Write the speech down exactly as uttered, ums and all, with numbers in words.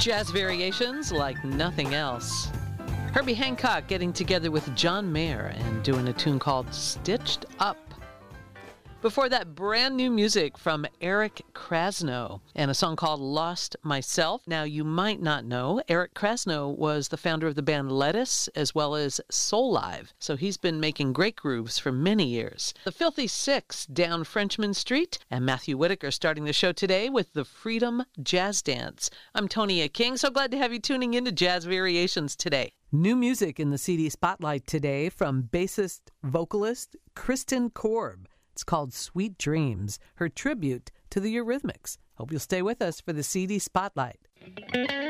Jazz variations like nothing else. Herbie Hancock getting together with John Mayer and doing a tune called Stitched Up. Before that, brand new music from Eric Krasno and a song called Lost Myself. Now, you might not know, Eric Krasno was the founder of the band Lettuce as well as Soulive, so he's been making great grooves for many years. The Filthy Six down Frenchman Street, and Matthew Whitaker starting the show today with the Freedom Jazz Dance. I'm Tonia King, so glad to have you tuning into Jazz Variations today. New music in the C D Spotlight today from bassist vocalist Kristen Korb. It's called Sweet Dreams, her tribute to the Eurythmics. Hope you'll stay with us for the C D Spotlight.